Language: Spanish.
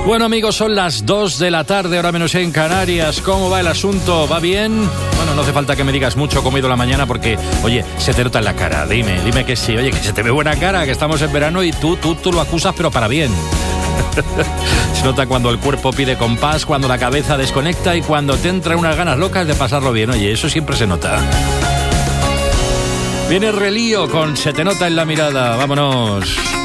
Bueno, amigos, son las 2 de la tarde, ahora menos en Canarias. ¿Cómo va el asunto? ¿Va bien? Bueno, no hace falta que me digas mucho cómo ha ido la mañana porque, oye, se te nota en la cara. Dime que sí. Oye, que se te ve buena cara, que estamos en verano y tú lo acusas, pero para bien. Se nota cuando el cuerpo pide compás, cuando la cabeza desconecta y cuando te entran unas ganas locas de pasarlo bien. Oye, eso siempre se nota. Viene Relío con Se te nota en la mirada. Vámonos.